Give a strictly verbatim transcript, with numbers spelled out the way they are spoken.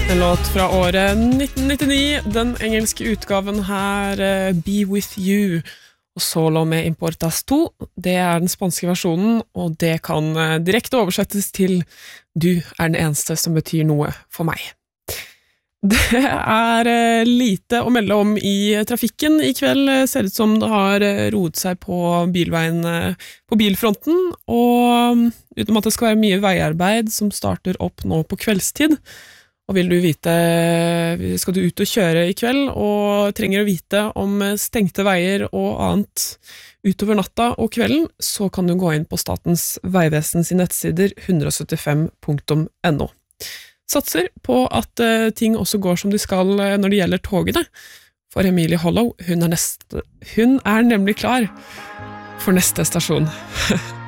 En låt fra året nitten nittini, den engelske utgaven her, uh, Be With You, og Solo med Importas to, det er den spanske versjonen, og det kan uh, direkte oversettes til Du er den eneste som betyr noe for meg. Det er uh, lite å melde om i trafikken. I kveld ser det ut som det har uh, roet seg på bilveien uh, på bilfronten, og um, utenom at det skal være mye veiarbeid som starter opp nå på kveldstid. Og vil du vite, skal du ut og kjøre i kveld, og trenger å vite om stengte veier og annet utover natta og kvelden, så kan du gå inn på Statens vegvesens nettsider hundre syttifem punktum no. Satser på at ting også går som de skal når det gjelder togene. For Emilie Hollow, hun er, neste, hun er nemlig klar for neste stasjon.